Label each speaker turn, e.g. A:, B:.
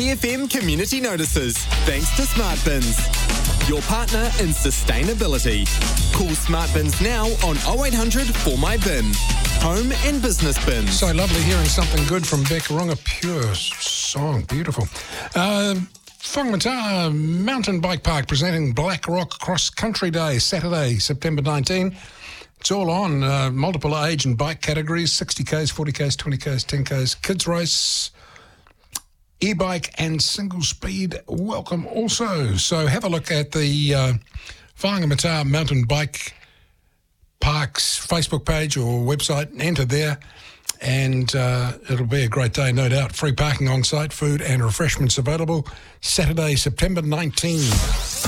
A: SAFM community notices, thanks to Smart Bins, your partner in sustainability. Call Smart Bins now on 0800 For My Bin. Home and business bins.
B: So lovely hearing something good from Beck Runga. Pure song, beautiful. Whangamata Mountain Bike Park presenting Black Rock Cross Country Day, Saturday, September 19. It's all on, multiple age and bike categories, 60Ks, 40Ks, 20Ks, 10Ks, kids race, e-bike and single speed welcome also. So have a look at the Whangamata Mountain Bike Park's Facebook page or website, enter there, and it'll be a great day, no doubt. Free parking on site, food and refreshments available, Saturday, September 19.